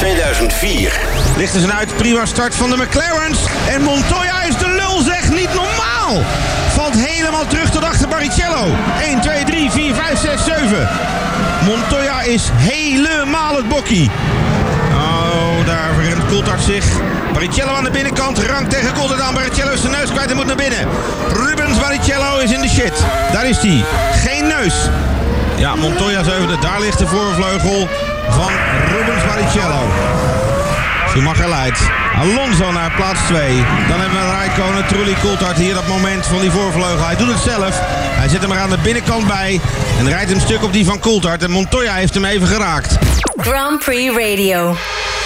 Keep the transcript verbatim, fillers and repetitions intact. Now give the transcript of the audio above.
tweeduizend vier. Lichten ze uit, prima start van de McLaren's. En Montoya is de lul, zeg, niet normaal. Valt helemaal terug tot achter Barrichello. één, twee, drie, vier, vijf, zes, zeven. Montoya is helemaal het bokkie. Oh, daar verremt Coulthard zich. Barrichello aan de binnenkant, rank tegen Coulthard aan. Barrichello is zijn neus kwijt en moet naar binnen. Rubens Barrichello is in de shit. Daar is hij. Geen neus. Ja, Montoya zevende. Daar ligt de voorvleugel van Rubens Barrichello. Schumacher leidt. Alonso naar plaats twee. Dan hebben we Räikkönen, Trulli, Coulthard hier dat moment van die voorvleugel. Hij doet het zelf. Hij zet hem er aan de binnenkant bij. En rijdt hem stuk op die van Coulthard. En Montoya heeft hem even geraakt. Grand Prix Radio.